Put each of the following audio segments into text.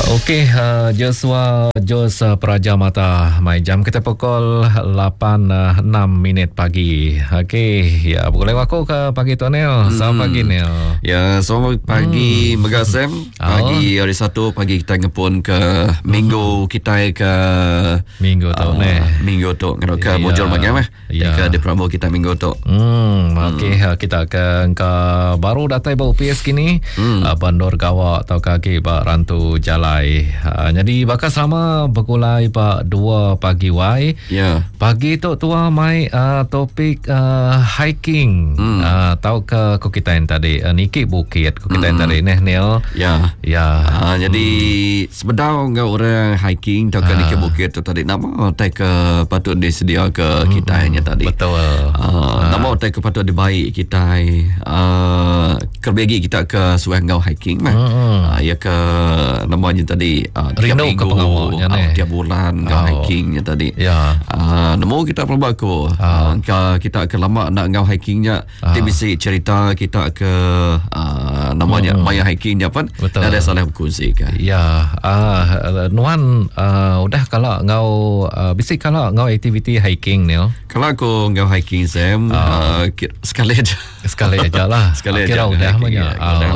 Okey, Joshua Jos Praja Mata. Mai jam kita pukul 8.06 pagi. Okey, ya boleh aku ke pagi tu Nel. Selamat pagi Nel. Ya, selamat pagi Mega Sam. Pagi hari Sabtu, pagi kita ngepun ke minggu kita ke minggu tu minggu tu ke mujur bagaimana? Ke di promo kita minggu tu. Okey, kita ke baru datai bau PS kini. Bandar Gawak atau kaki Pak Rantu Jalai. Jadi bakal selama berkulai Pak 2 pagi wai. Ya. Pagi tu tua mai topik hiking. Tahu ke kita yang tadi Niki Bukit kita yang tadi Neil. Ya. Ya. Jadi sebenarnya enggak orang hiking tahu ke Niki Bukit tu tadi nama tak ke patut disedia ke kita nya tadi. Betul. Nama tak ke patut dibaik kita kerbagi kita ke Suengau hiking mah. Ya ke namanya tadi tiap minggu tiap bulan hikingnya tadi. Ya. Nemu kita pelabak ko. Kita ke lama nak ngau hikingnya. Dia bisa cerita kita ke namanya maya hikingnya pun ada salah berkongsi kan. Ya. Nuan udah kalau ngau bisa kalau ngau aktiviti hiking Neil. Kalau aku ngau hiking Sam sekali aja lah. Sekali aja. Kira udah banyak.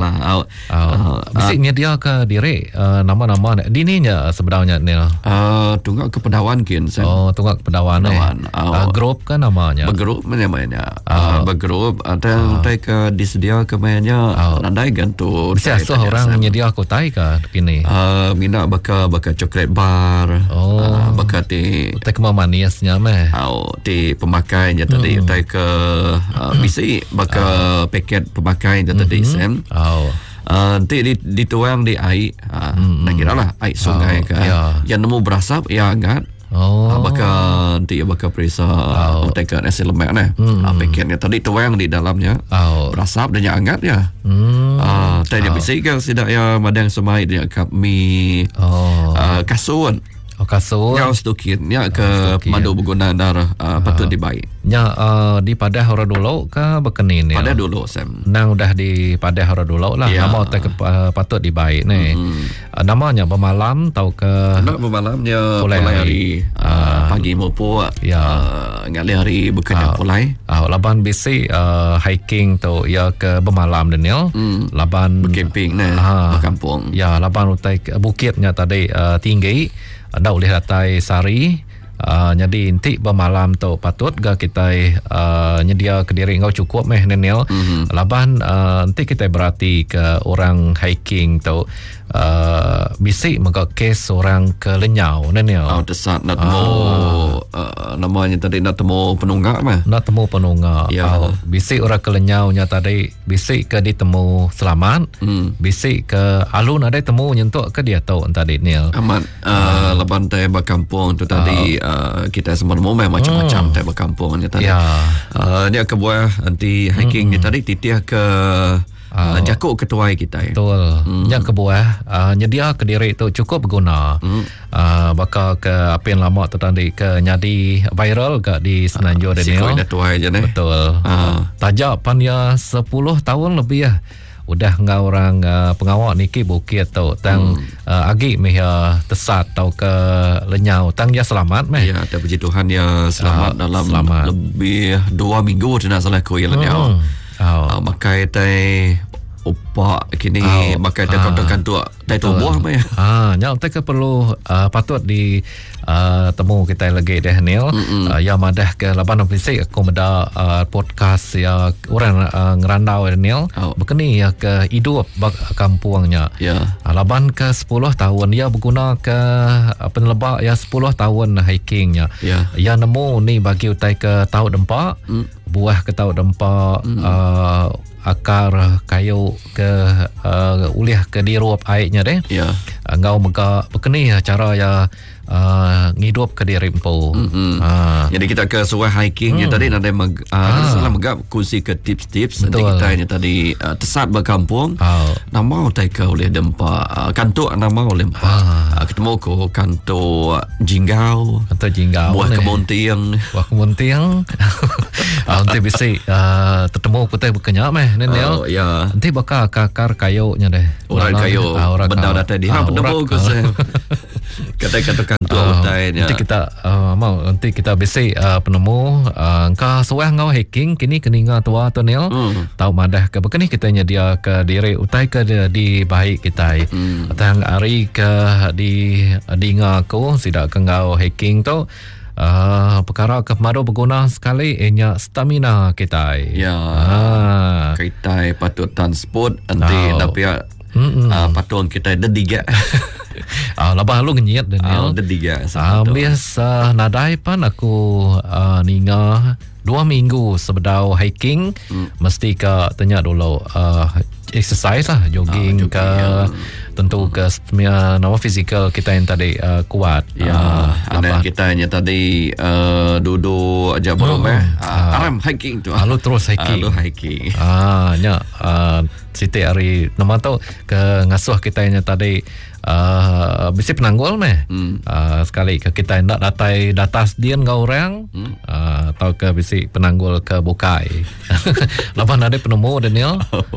Bisa nyedia ke diri nama-nama dininya sebenarnya Neil. Tunggak kepedawan kin. Tunggak kepedawan. Grup kan namanya. Bergrup namanya. Bergrup ada ke disedia ke mainnya. Nandai gantung. Bisa orang menyedia aku tai ke kini. Mina baka coklat bar. Baka di tak manisnya meh. Di pemakainya tadi tai ke bisa baka paket pemakai tadi Sam. Nanti dituang di air nak kira lah air sungai ke yang nemu berasap ya hangat baka perisa tekan nasi lemak paketnya tadi tuang di dalamnya berasap dan yang hangat ya tanya bisa ke sidak ya madang semai dia kami kasut kasut yang sedikit ya ke madu berguna darah patut dibaik ya di Padah Hora dulu ke bekenin ya Padah dulu Sam nang udah di Padah Hora dulu lah nama patut dibaik nih namanya pemalam tahu ke pemalamnya mulai hari pagi maupun ngali hari bekerja mulai laban bisi hiking tu ya ke pemalam Daniel laban bercamping berkampung ya laban utai bukitnya tadi tinggi anda boleh datai sari jadi inti bermalam tu patut gak kita nyedia ke diri ngau cukup meh Daniel laban nanti kita berarti ke orang hiking tu bisik maka kes orang ke Lenyau Daniel desat nak temu namanya tadi nak temu penunggak mah nak temu penunggak bisik orang ke Lenyau nya tadi bisik ke ditemu selamat bisik ke alun ada temu nyentuk ke dia tahu tadi Daniel amat laban tai berkampung tu tadi kita semua nemu macam-macam tai berkampungnya tadi ni ke buah nanti hiking ni tadi titiah ke jakuk ketuai kita betul yang kebuah nyedia ke diri tu cukup berguna bakal ke apa yang lama tu tadi ke nyadi viral ke di Semenanjung Daniel betul tajak panjang 10 tahun lebih ya udah ngau orang pengawal Niki Bukit tu tang agi meh tesat tau ke Lenyau tang ya selamat meh ya ada puji Tuhan ya selamat dalam lebih 2 minggu tidak salah ko ya Lenyau makai tai upak kini makai tai kantor tai tubuh meh nya tak perlu patut di temu kita lagi deh Neil ya madah ke laban berisik aku meda podcast ya orang ngerandau Neil bekeni ya ke hidup kampungnya laban ke 10 tahun ya berguna ke penelebak ya 10 tahun hikingnya ya nemu ni bagi utai ke tahu dempak buah ke tahu dempak akar kayu ke uliah ke diruap airnya deh ngau mega bekeni cara ya ngidup ke diri empu. Jadi kita ke suai hiking ya tadi nanti salah megap kursi ke tips-tips nanti kita ini tadi tesat berkampung nama utai ke oleh dempa kantuk nama oleh ketemu ko kantuk jinggau buah kebun tiang Nanti bisa tertemu kita berkenyak meh Nel. Ya. Nanti bakal kakar kayunya deh. Orang kayu benda dah tadi. Bertemu ke saya. Kata-kata kantor utainya. Nanti kita bisa penemu engkau suah ngau hacking kini keninga tua tu Nel. Tahu madah ke bekeni kita nyedia ke diri utai ke di baik kita. Tang hari ke di ngaku sidak ke ngau hacking tu perkara kemaru berguna sekali enya stamina kita. Ya. Kita patut transport nanti tapi patut kita dediga. Labah lu ngenyit Daniel. Dediga. Biasa nadai pan aku ninga 2 minggu sebedau hiking mesti ke tanya dulu exercise lah jogging ke tentu ke nama fizikal kita yang tadi kuat ada kita yang tadi duduk aja belum aram hiking tu lalu terus hiking Siti hari nama tu ke ngasuh kita yang tadi bisi penanggul meh sekali ke kita nak datas dian ke orang atau ke bisi penanggul ke bukai lapan ada penemu Daniel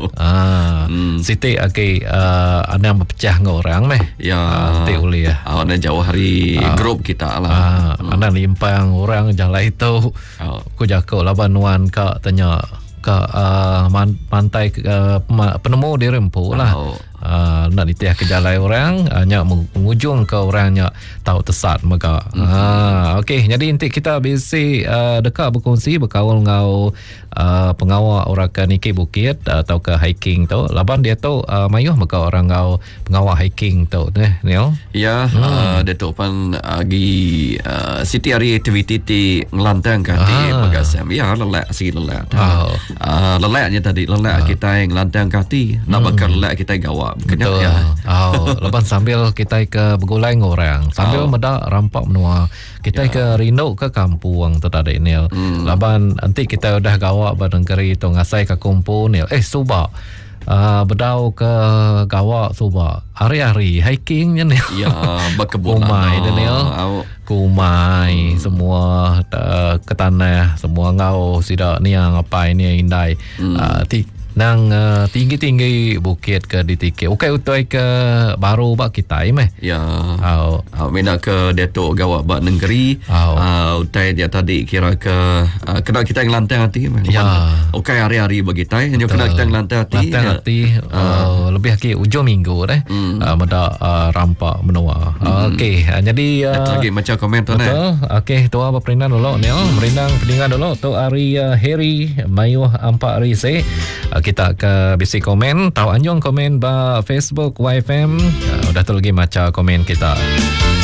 Siti ada yang berpecah ke orang meh nanti uli ya ada jauh hari grup kita lah ada limpang orang jalan itu aku jago lapan nuan ke tanya ke pantai penemu di Rempu lah nak ditiah ke jalan orang hanya mengujung ke orangnya tahu tesat maka okey jadi nanti kita bisi dekat berkongsi berkawan ngau pengawal orang ke Niki Bukit atau ke hiking tu laban dia tu mayuh maka orang ngau pengawal hiking tu Neil ya dia tu pan agi siti hari aktiviti ti ngelantang kati bagasam ya lelak si lelak lelaknya tadi lelak kita yang ngelantang kati nak bakar lelak kita gawak betul lepas sambil kita ke bergulai orang sambil medak rampak menua kita ke Rino ke kampung tu tadi Neil laban nanti kita udah gawak barangkali tu ngasai ke kumpul Neil Subak bedau ke gawak Subak hari-hari hikingnya Neil berkebun kumai Neil kumai semua ke tanah semua ngau sidak ni yang apa ini yang indai nang tinggi-tinggi bukit ke di tiket ukai utai ke baru bak kita meh mina ke Datuk Gawak Bak Negeri utai dia tadi kira ke kena kita yang lantai hati ukai hari-hari bagi tai hanya kena kita yang lantai hati lebih lagi ujung minggu meda rampak menua okey jadi lagi macam komen tu okey tu apa peringan dulu Neil merindang pendingan dulu tu hari Harry Mayuh Ampak Rise kita ke bisi komen tahu anjong komen ba Facebook YFM udah tu lagi macam komen kita